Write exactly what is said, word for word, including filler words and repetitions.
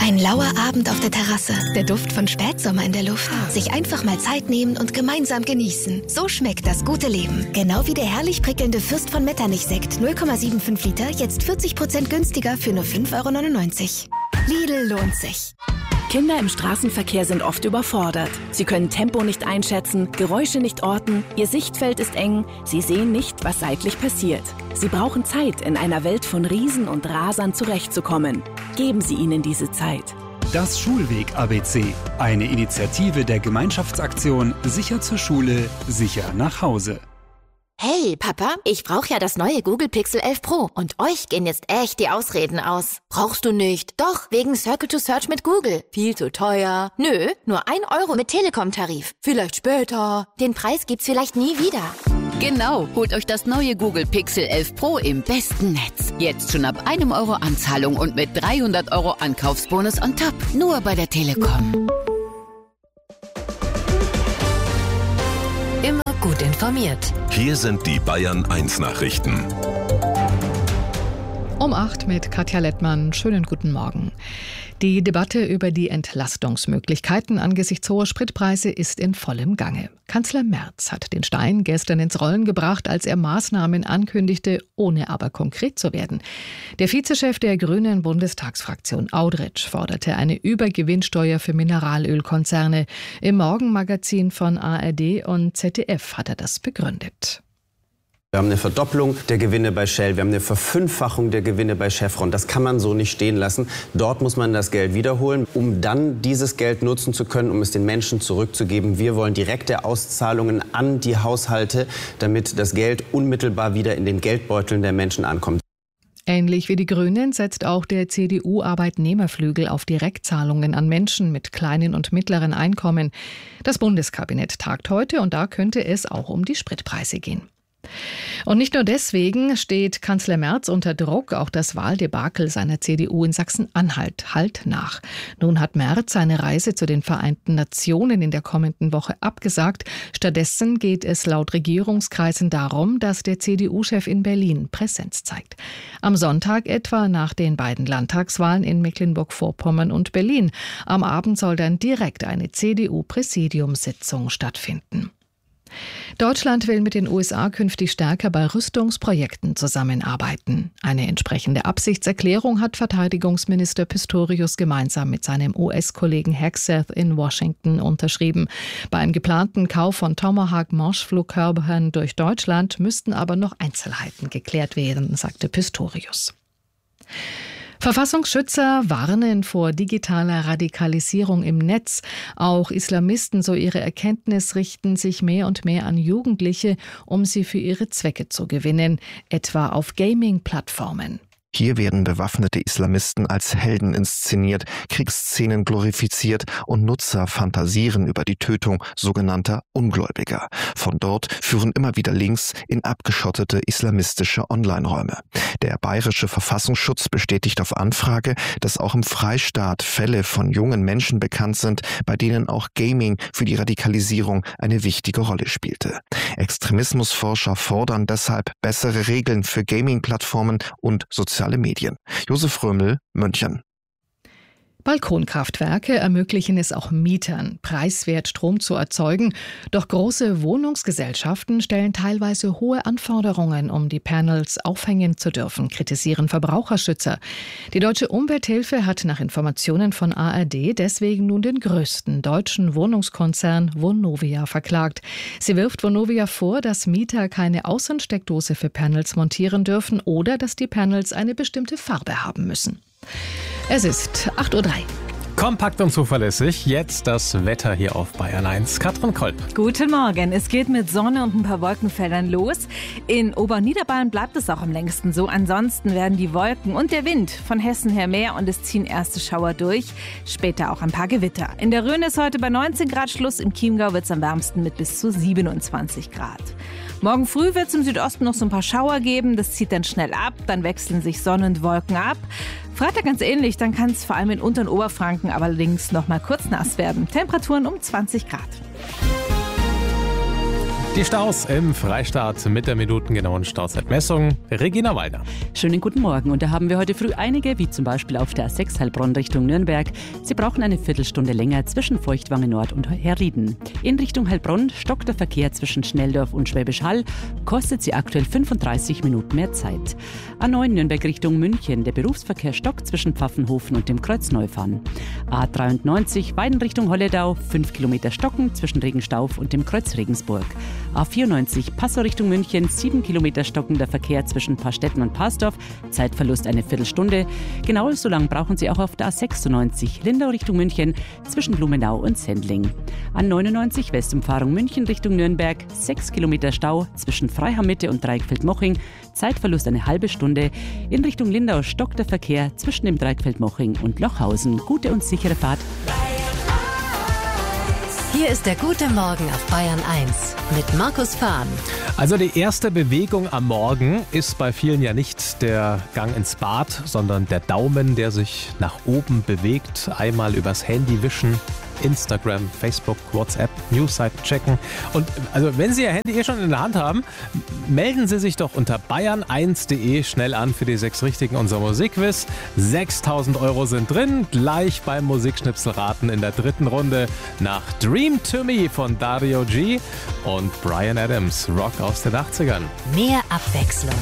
Ein lauer Abend auf der Terrasse, der Duft von Spätsommer in der Luft. Sich einfach mal Zeit nehmen und gemeinsam genießen. So schmeckt das gute Leben. Genau wie der herrlich prickelnde Fürst von Metternich-Sekt. null Komma fünfundsiebzig Liter, jetzt vierzig Prozent günstiger für nur fünf Euro neunundneunzig. Lidl lohnt sich. Kinder im Straßenverkehr sind oft überfordert. Sie können Tempo nicht einschätzen, Geräusche nicht orten, ihr Sichtfeld ist eng, sie sehen nicht, was seitlich passiert. Sie brauchen Zeit, in einer Welt von Riesen und Rasern zurechtzukommen. Geben Sie ihnen diese Zeit. Das Schulweg-A B C. Eine Initiative der Gemeinschaftsaktion Sicher zur Schule, sicher nach Hause. Hey, Papa, ich brauche ja das neue Google Pixel elf Pro und euch gehen jetzt echt die Ausreden aus. Brauchst du nicht? Doch, wegen Circle to Search mit Google. Viel zu teuer. Nö, nur ein Euro mit Telekom-Tarif. Vielleicht später. Den Preis gibt's vielleicht nie wieder. Genau, holt euch das neue Google Pixel elf Pro im besten Netz. Jetzt schon ab einem Euro Anzahlung und mit dreihundert Euro Ankaufsbonus on top. Nur bei der Telekom. Immer gut informiert. Hier sind die Bayern eins Nachrichten. Um acht mit Katja Lettmann. Schönen guten Morgen. Die Debatte über die Entlastungsmöglichkeiten angesichts hoher Spritpreise ist in vollem Gange. Kanzler Merz hat den Stein gestern ins Rollen gebracht, als er Maßnahmen ankündigte, ohne aber konkret zu werden. Der Vizechef der Grünen Bundestagsfraktion Audretsch forderte eine Übergewinnsteuer für Mineralölkonzerne. Im Morgenmagazin von A R D und Z D F hat er das begründet. Wir haben eine Verdopplung der Gewinne bei Shell, wir haben eine Verfünffachung der Gewinne bei Chevron. Das kann man so nicht stehen lassen. Dort muss man das Geld wiederholen, um dann dieses Geld nutzen zu können, um es den Menschen zurückzugeben. Wir wollen direkte Auszahlungen an die Haushalte, damit das Geld unmittelbar wieder in den Geldbeuteln der Menschen ankommt. Ähnlich wie die Grünen setzt auch der C D U-Arbeitnehmerflügel auf Direktzahlungen an Menschen mit kleinen und mittleren Einkommen. Das Bundeskabinett tagt heute und da könnte es auch um die Spritpreise gehen. Und nicht nur deswegen steht Kanzler Merz unter Druck, auch das Wahldebakel seiner C D U in Sachsen-Anhalt hallt nach. Nun hat Merz seine Reise zu den Vereinten Nationen in der kommenden Woche abgesagt. Stattdessen geht es laut Regierungskreisen darum, dass der C D U-Chef in Berlin Präsenz zeigt. Am Sonntag etwa nach den beiden Landtagswahlen in Mecklenburg-Vorpommern und Berlin. Am Abend soll dann direkt eine C D U-Präsidiumssitzung stattfinden. Deutschland will mit den U S A künftig stärker bei Rüstungsprojekten zusammenarbeiten. Eine entsprechende Absichtserklärung hat Verteidigungsminister Pistorius gemeinsam mit seinem U S-Kollegen Hegseth in Washington unterschrieben. Beim geplanten Kauf von Tomahawk-Marschflugkörpern durch Deutschland müssten aber noch Einzelheiten geklärt werden, sagte Pistorius. Verfassungsschützer warnen vor digitaler Radikalisierung im Netz. Auch Islamisten, so ihre Erkenntnis, richten sich mehr und mehr an Jugendliche, um sie für ihre Zwecke zu gewinnen, etwa auf Gaming-Plattformen. Hier werden bewaffnete Islamisten als Helden inszeniert, Kriegsszenen glorifiziert und Nutzer fantasieren über die Tötung sogenannter Ungläubiger. Von dort führen immer wieder Links in abgeschottete islamistische Online-Räume. Der bayerische Verfassungsschutz bestätigt auf Anfrage, dass auch im Freistaat Fälle von jungen Menschen bekannt sind, bei denen auch Gaming für die Radikalisierung eine wichtige Rolle spielte. Extremismusforscher fordern deshalb bessere Regeln für Gaming-Plattformen und soziale Medien. Josef Römel, München. Balkonkraftwerke ermöglichen es auch Mietern, preiswert Strom zu erzeugen. Doch große Wohnungsgesellschaften stellen teilweise hohe Anforderungen, um die Panels aufhängen zu dürfen, kritisieren Verbraucherschützer. Die Deutsche Umwelthilfe hat nach Informationen von A R D deswegen nun den größten deutschen Wohnungskonzern Vonovia verklagt. Sie wirft Vonovia vor, dass Mieter keine Außensteckdose für Panels montieren dürfen oder dass die Panels eine bestimmte Farbe haben müssen. Es ist acht Uhr drei. Kompakt und zuverlässig. Jetzt das Wetter hier auf Bayern eins. Katrin Kolb. Guten Morgen. Es geht mit Sonne und ein paar Wolkenfeldern los. In Oberniederbayern bleibt es auch am längsten so. Ansonsten werden die Wolken und der Wind von Hessen her mehr und es ziehen erste Schauer durch. Später auch ein paar Gewitter. In der Rhön ist heute bei neunzehn Grad Schluss. Im Chiemgau wird es am wärmsten mit bis zu siebenundzwanzig Grad. Morgen früh wird es im Südosten noch so ein paar Schauer geben. Das zieht dann schnell ab. Dann wechseln sich Sonne und Wolken ab. Freitag ganz ähnlich. Dann kann es vor allem in Unter- und Oberfranken allerdings noch mal kurz nass werden. Temperaturen um zwanzig Grad. Die Staus im Freistaat mit der minutengenauen Stauzeitmessung. Regina Walder. Schönen guten Morgen. Und da haben wir heute früh einige, wie zum Beispiel auf der A sechs Heilbronn Richtung Nürnberg. Sie brauchen eine Viertelstunde länger zwischen Feuchtwangen Nord und Herrieden. In Richtung Heilbronn stockt der Verkehr zwischen Schnelldorf und Schwäbisch Hall. Kostet sie aktuell fünfunddreißig Minuten mehr Zeit. A neun Nürnberg Richtung München. Der Berufsverkehr stockt zwischen Pfaffenhofen und dem Kreuzneufahn. A dreiundneunzig Weiden Richtung Holledau. fünf Kilometer stocken zwischen Regenstauf und dem Kreuz Regensburg. A vierundneunzig Passau Richtung München, sieben Kilometer stockender Verkehr zwischen Paarstetten und Parsdorf, Zeitverlust eine Viertelstunde. Genau so lang brauchen Sie auch auf der A sechsundneunzig Lindau Richtung München zwischen Blumenau und Sendling. A neunundneunzig Westumfahrung München Richtung Nürnberg, sechs Kilometer Stau zwischen Freiham-Mitte und Dreieckfeld-Moching, Zeitverlust eine halbe Stunde. In Richtung Lindau stockt der Verkehr zwischen dem Dreieckfeld-Moching und Lochhausen. Gute und sichere Fahrt. Hier ist der gute Morgen auf Bayern eins mit Markus Fahn. Also die erste Bewegung am Morgen ist bei vielen ja nicht der Gang ins Bad, sondern der Daumen, der sich nach oben bewegt. Einmal übers Handy wischen, Instagram, Facebook, WhatsApp, Newsseiten checken. Und also wenn Sie Ihr Handy eh schon in der Hand haben, melden Sie sich doch unter bayern eins punkt de schnell an für die sechs Richtigen unser Musikquiz. sechstausend Euro sind drin, gleich beim Musikschnipselraten in der dritten Runde nach Dream to Me von Dario G. und Bryan Adams, Rock aus den achtzigern. Mehr Abwechslung,